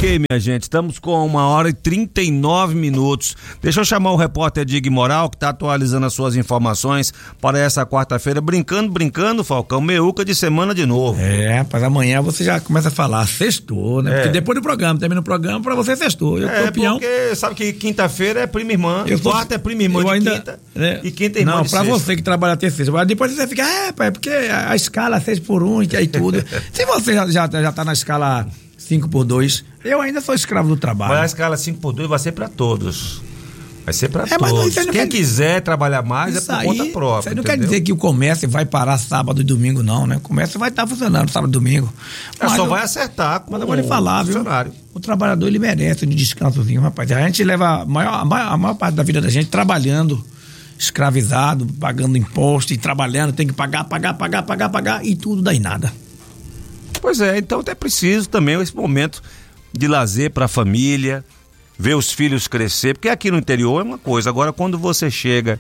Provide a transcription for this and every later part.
Ok, minha gente, estamos com 1h39. Deixa eu chamar o repórter Dig Moral, que está atualizando as suas informações para essa quarta-feira. Brincando, Falcão, meiuca de semana de novo. Rapaz, amanhã você já começa a falar, sextou, né? Porque depois do programa, termina o programa, para você sextou. Porque sabe que quinta-feira é prima irmã, quarta é prima irmã quinta, e quinta é irmã não, de pra sexta. Você que trabalha até sexta. Mas depois você fica, porque a escala 6x1 e aí tudo. Se você já tá na escala 5x2, eu ainda sou escravo do trabalho. Mas a escala 5x2 vai ser pra todos. Vai ser pra mas todos. Não Quem quiser trabalhar mais isso é por conta própria. Isso aí não quer dizer que o comércio vai parar sábado e domingo, não, né? O comércio vai estar funcionando sábado e domingo. Vai acertar com mas eu vou lhe falar, viu? O trabalhador, ele merece um descansozinho, rapaz. A gente leva a maior parte da vida da gente trabalhando, escravizado, pagando imposto e trabalhando, tem que pagar, e tudo dá em nada. Pois é, então é preciso também esse momento de lazer para a família, ver os filhos crescer, porque aqui no interior é uma coisa, agora quando você chega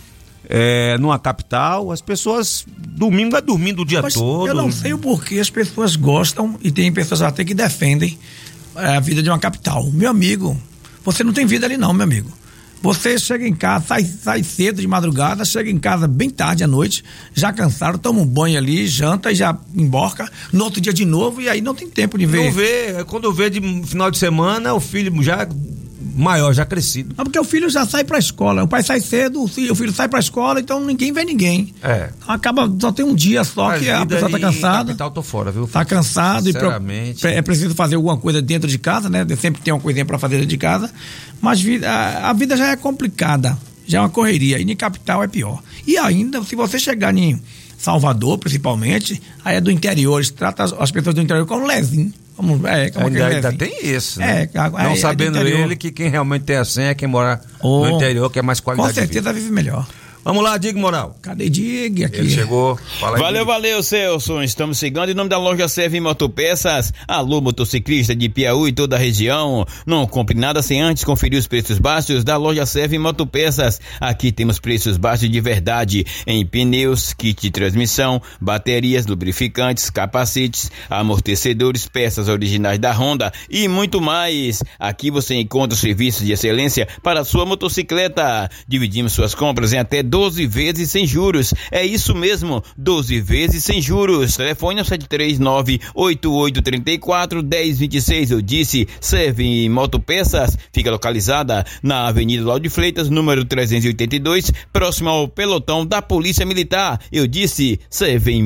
numa capital, as pessoas domingo é dormindo o dia todo. Eu não sei o porquê as pessoas gostam e tem pessoas até que defendem a vida de uma capital. Meu amigo, você não tem vida ali não, meu amigo. Você chega em casa, sai cedo de madrugada, chega em casa bem tarde à noite, já cansado, toma um banho ali, janta e já emborca, no outro dia de novo, e aí não tem tempo de ver. Não vê, quando vê de final de semana, o filho já maior, já crescido. Não, porque o filho já sai pra escola, o pai sai cedo, o filho sai pra escola, então ninguém vê ninguém. Acaba, só tem um dia só que a pessoa tá cansada. Capital, tô fora, viu? Tá cansado e é preciso fazer alguma coisa dentro de casa, né? Sempre tem uma coisinha pra fazer dentro de casa, mas a vida já é complicada, já é uma correria, e em capital é pior. E ainda, se você chegar em Salvador, principalmente, aí é do interior, trata as pessoas do interior como lezinho. Ainda tem isso, né? Não sabendo ele que quem realmente tem a senha é quem mora no interior, que é mais qualidade. Com certeza vive melhor. Vamos lá, Dig Moral. Cadê Dig aqui? Ele chegou. Fala aí, valeu, Celso. Estamos chegando em nome da loja Serve Motopeças. Alô, motociclista de Piauí e toda a região. Não compre nada sem antes conferir os preços baixos da loja Serve Motopeças. Aqui temos preços baixos de verdade em pneus, kit de transmissão, baterias, lubrificantes, capacetes, amortecedores, peças originais da Honda e muito mais. Aqui você encontra serviços de excelência para a sua motocicleta. Dividimos suas compras em até 12 vezes sem juros. É isso mesmo, 12 vezes sem juros. Telefone 739-8834-1026. Eu disse, Serve Motopeças. Fica localizada na Avenida Lauro de Freitas, número 382, próximo ao pelotão da Polícia Militar. Eu disse, Serve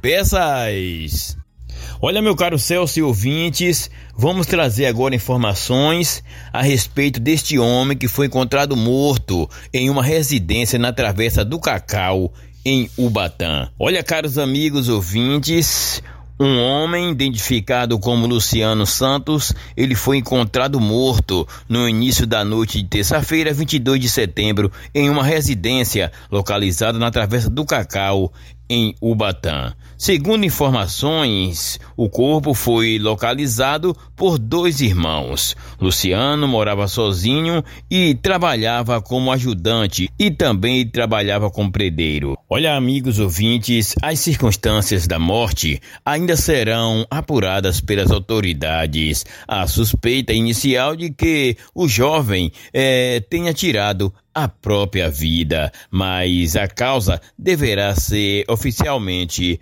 Motopeças. Olha, meu caro Celso e ouvintes, vamos trazer agora informações a respeito deste homem que foi encontrado morto em uma residência na Travessa do Cacau, em Ubatã. Olha, caros amigos ouvintes, um homem identificado como Luciano Santos, ele foi encontrado morto no início da noite de terça-feira, 22 de setembro, em uma residência localizada na Travessa do Cacau, em Ubatã. Segundo informações, o corpo foi localizado por dois irmãos. Luciano morava sozinho e trabalhava como ajudante e também trabalhava como predeiro. Olha, amigos ouvintes, as circunstâncias da morte ainda serão apuradas pelas autoridades. A suspeita inicial de que o jovem tenha tirado a própria vida, mas a causa deverá ser oficialmente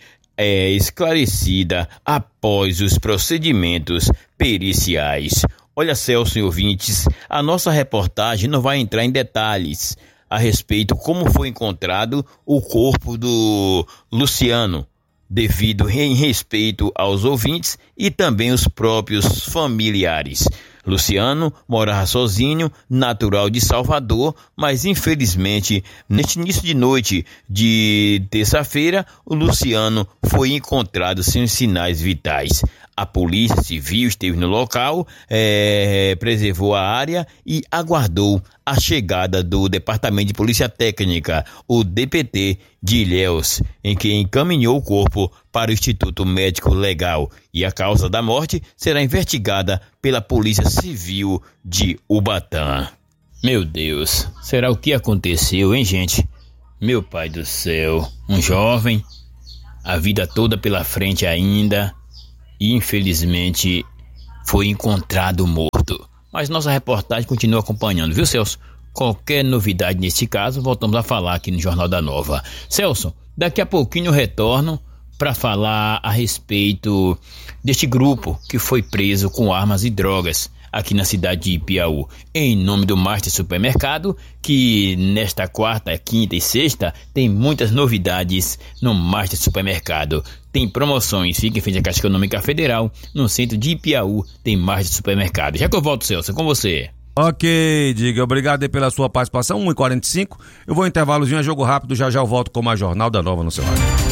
esclarecida após os procedimentos periciais. Olha, Celso e ouvintes, a nossa reportagem não vai entrar em detalhes a respeito como foi encontrado o corpo do Luciano, devido em respeito aos ouvintes e também os próprios familiares. Luciano morava sozinho, natural de Salvador, mas infelizmente, neste início de noite de terça-feira, o Luciano foi encontrado sem sinais vitais. A Polícia Civil esteve no local, preservou a área e aguardou a chegada do Departamento de Polícia Técnica, o DPT de Ilhéus, em que encaminhou o corpo para o Instituto Médico Legal, e a causa da morte será investigada pela Polícia Civil de Ubatã. Meu Deus, será o que aconteceu, hein, gente? Meu pai do céu, um jovem, a vida toda pela frente ainda, e infelizmente foi encontrado morto. Mas nossa reportagem continua acompanhando, viu, Celso? Qualquer novidade nesse caso, voltamos a falar aqui no Jornal da Nova. Celso, daqui a pouquinho eu retorno para falar a respeito deste grupo que foi preso com armas e drogas aqui na cidade de Piauí, em nome do Master Supermercado, que nesta quarta, quinta e sexta tem muitas novidades no Master Supermercado. Tem promoções, fica em frente à Caixa Econômica Federal, no centro de Piauí tem Master Supermercado. Já que eu volto, Celso, com você. Ok, Diga, obrigado aí pela sua participação, 1h45, eu vou intervalozinho, é jogo rápido, já eu volto com mais Jornal da Nova no seu rádio.